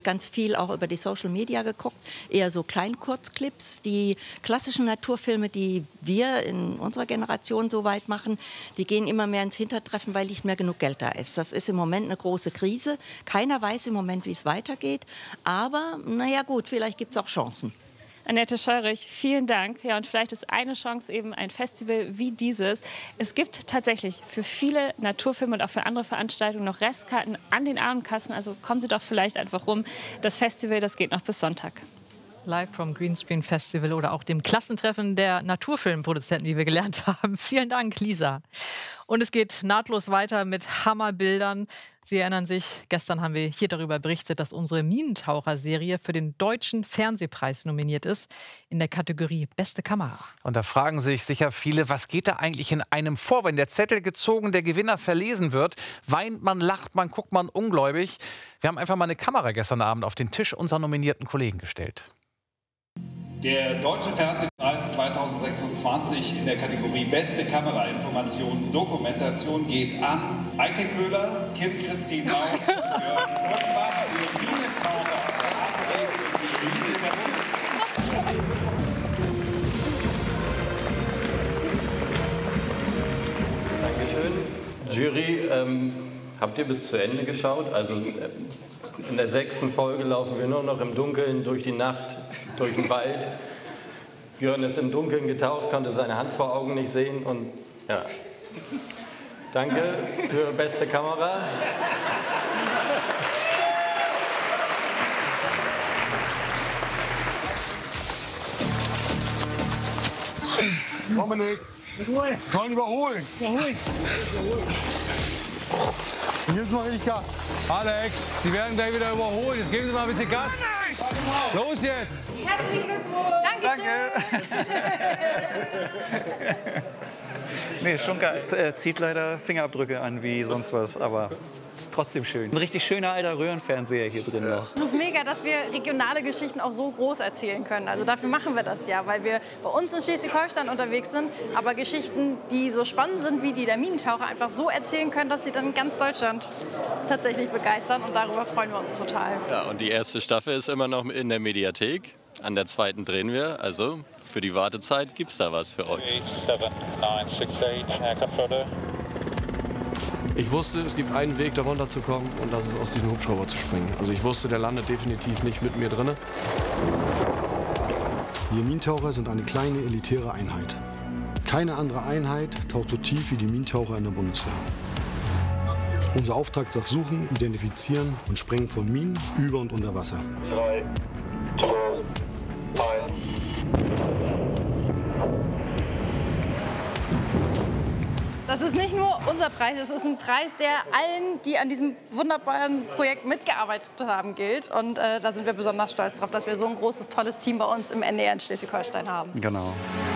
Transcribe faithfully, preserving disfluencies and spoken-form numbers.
Ganz viel auch über die Social Media geguckt, eher so Kleinkurzclips. Die klassischen Naturfilme, die wir in unserer Generation so weit machen, die gehen immer mehr ins Hintertreffen, weil nicht mehr genug Geld da ist. Das ist im Moment eine große Krise. Keiner weiß im Moment, wie es weitergeht. Aber naja gut, vielleicht gibt es auch Chancen. Annette Scheurich, vielen Dank. Ja, und vielleicht ist eine Chance eben ein Festival wie dieses. Es gibt tatsächlich für viele Naturfilme und auch für andere Veranstaltungen noch Restkarten an den Abendkassen. Also kommen Sie doch vielleicht einfach rum. Das Festival, das geht noch bis Sonntag. Live vom Greenscreen Festival oder auch dem Klassentreffen der Naturfilmproduzenten, wie wir gelernt haben. Vielen Dank, Lisa. Und es geht nahtlos weiter mit Hammerbildern. Sie erinnern sich, gestern haben wir hier darüber berichtet, dass unsere Minentaucher-Serie für den Deutschen Fernsehpreis nominiert ist in der Kategorie Beste Kamera. Und da fragen sich sicher viele, was geht da eigentlich in einem vor, wenn der Zettel gezogen, der Gewinner verlesen wird? Weint man, lacht man, guckt man ungläubig? Wir haben einfach mal eine Kamera gestern Abend auf den Tisch unserer nominierten Kollegen gestellt. Der Deutsche Fernsehpreis zweitausendsechsundzwanzig in der Kategorie Beste Kamerainformation Dokumentation geht an Eike Köhler, Kim Christine Lau, Jörg Rottenbach, für Minentaucher, die Elite der Bundeswehr. Dankeschön. Jury, ähm, habt ihr bis zu Ende geschaut? Also äh, in der sechsten Folge laufen wir nur noch im Dunkeln durch die Nacht, durch den Wald. Björn ist im Dunkeln getaucht, konnte seine Hand vor Augen nicht sehen und ja. Danke für beste Kamera. Dominik, sollen überholen. Überholen. Und jetzt mal richtig Gas. Alex, Sie werden gleich wieder überholen. Jetzt geben Sie mal ein bisschen Gas. Los jetzt! Herzlichen Glückwunsch! Danke! Nee, schon geil. Er zieht leider Fingerabdrücke an wie sonst was, aber trotzdem schön. Ein richtig schöner alter Röhrenfernseher hier drin noch. Es ist mega, dass wir regionale Geschichten auch so groß erzählen können. Also dafür machen wir das ja, weil wir bei uns in Schleswig-Holstein unterwegs sind, aber Geschichten, die so spannend sind wie die der Minentaucher, einfach so erzählen können, dass sie dann ganz Deutschland tatsächlich begeistern und darüber freuen wir uns total. Ja, und die erste Staffel ist immer noch in der Mediathek. An der zweiten drehen wir, also für die Wartezeit gibt es da was für euch. Ich wusste, es gibt einen Weg, da runterzukommen und das ist, aus diesem Hubschrauber zu springen. Also ich wusste, der landet definitiv nicht mit mir drin. Wir Minentaucher sind eine kleine, elitäre Einheit. Keine andere Einheit taucht so tief wie die Minentaucher in der Bundeswehr. Unser Auftrag ist das Suchen, Identifizieren und Sprengen von Minen über und unter Wasser. drei, zwei, eins. Das ist nicht nur unser Preis, es ist ein Preis, der allen, die an diesem wunderbaren Projekt mitgearbeitet haben, gilt. Und äh, da sind wir besonders stolz drauf, dass wir so ein großes, tolles Team bei uns im N D R in Schleswig-Holstein haben. Genau.